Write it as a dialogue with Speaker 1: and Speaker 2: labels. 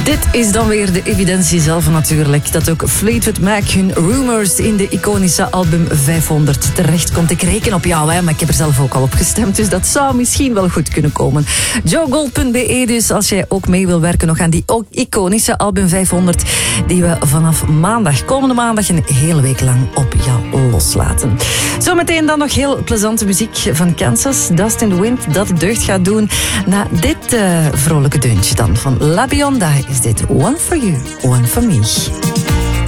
Speaker 1: Dit is dan weer de evidentie zelf natuurlijk. Dat ook Fleetwood Mac hun Rumors in de iconische album 500 terechtkomt. Ik reken op jou, hè, maar ik heb er zelf ook al op gestemd. Dus dat zou misschien wel goed kunnen komen. joegold.be dus, als jij ook mee wil werken nog aan die iconische album 500. Die we vanaf komende maandag, een hele week lang op jou loslaten. Zometeen dan nog heel plezante muziek van Kansas. Dust in the Wind, dat deugd gaat doen. Na dit vrolijke deuntje dan van La Bionda is dit One for You, One for Me.